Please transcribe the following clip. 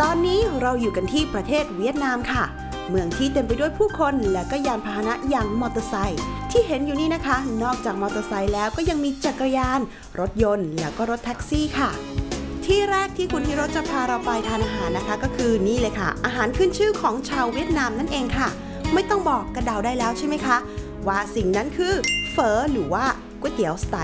ตอนนี้เราอยู่กันที่ประเทศเวียดนามค่ะเมืองที่เต็มไปด้วยผู้คนและก็ยานพาหนะอย่างมอเตอร์ไซค์ที่เห็นอยู่นี่นะคะนอกจากมอเตอร์ไซค์แล้วก็ยังมีจักรยานรถยนต์แล้วก็รถแท็กซี่ค่ะที่แรกที่คุณฮิโรจะพาเราไปทานอาหารนะคะก็คือนี่เลยค่ะอาหารขึ้นชื่อของชาวเวียดนามนั่นเองค่ะไม่ต้องบอกกระเดาได้แล้วใช่ไหมคะว่าสิ่งนั้นคือเฝอหรือว่าก๋วยเตี๋ยวสไต